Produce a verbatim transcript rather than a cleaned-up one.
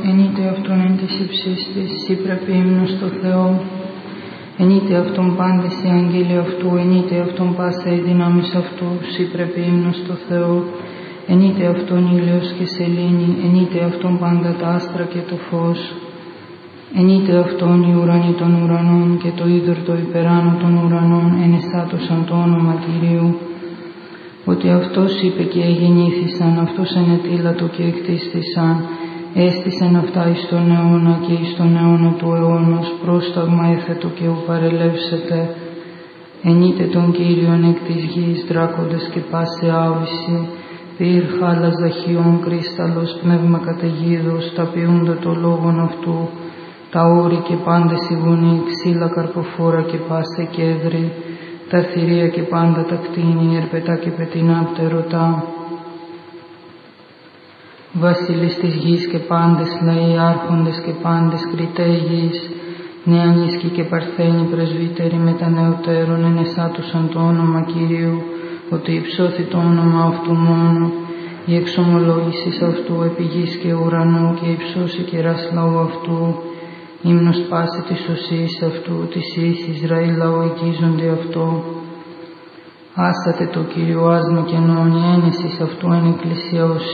ενείτε αυτόν εν της υψής της, σύ πρέπει ύμνος στο Θεό. Ενείτε αυτόν πάντες οι αγγέλοι αυτού, ενείτε αυτόν πάσα οι δυνάμεις αυτού, σύ πρέπει ύμνος στο Θεό. Ενείτε αυτόν ήλιος και σελήνη, ενείτε αυτόν πάντα τα άστρα και το φως. Ενείτε αυτόν οι ουρανοί των ουρανών και το είδωρ το υπεράνω των ουρανών, ενεστάτωσαν το όνομα Κυρίου. Ότι αυτός είπε και εγεννήθησαν, αυτός ενετήλατο και εκτίστησαν, έστησεν αυτά εις τον αιώνα και εις τον αιώνα του αιώνος, πρόσταγμα έθετο και ου παρελεύσετε. Ενείτε τον Κύριον εκ της γης, δράκοντες και πάσε άβυση, πυρ χάλας δαχιών κρίσταλος, πνεύμα καταιγίδος, τα ποιούντα το λόγον αυτού, τα όρη και πάντες οι βουνοί, ξύλα καρποφόρα και πάσε κέδρη, τα θηρία και πάντα τα κτίνη, ερπετά και πετεινά πτερωτά. Βασίλης της γης και πάντες λαοί, άρχοντες και πάντες κριτέοι γης, νεανίσκοι και παρθένοι πρεσβύτεροι με τα νεωτέρων, ενεσάτωσαν το όνομα Κυρίου, ότι υψώθη το όνομα αυτού μόνο, η εξομολόγησης αυτού επί γης και ουρανού και υψώσει κεράς λαού αυτού, ύμνος πάση της οσίης αυτού, της ιης Ισραήλ λαού εκείζονται αυτό. Άσατε το Κύριο άσμα καινόν, η ένεσης αυτού εν εκκλησία